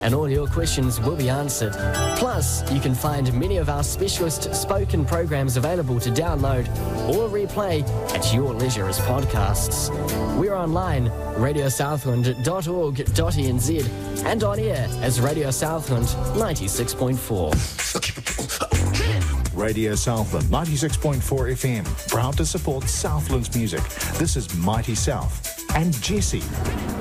and all your questions will be answered. Plus, you can find many of our specialist spoken programs available to download or replay at your leisure as podcasts. We're online, radiosouthland.org.nz, and on air as Radio Southland 96.4. Radio Southland 96.4 FM, proud to support Southland's music. This is Mighty South and Jesse.